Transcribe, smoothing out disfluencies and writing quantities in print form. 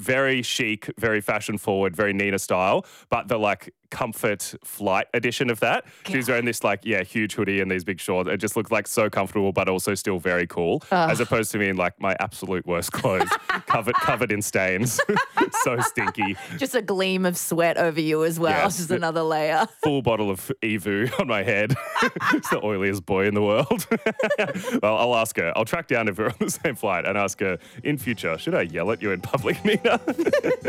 very chic, very fashion forward, very Nina style, but the like comfort flight edition of that. She was wearing this like, huge hoodie and these big shorts. It just looked like so comfortable, but also still very cool, as opposed to me in like my absolute worst clothes, covered in stains, so stinky. Just a gleam of sweat over you as well. Yes. Just another layer. Full bottle of Evu on my head. It's the oiliest boy in the world. Well, I'll ask her. I'll track down if we're on the same flight and ask her in future, should I yell at you in public, Nina?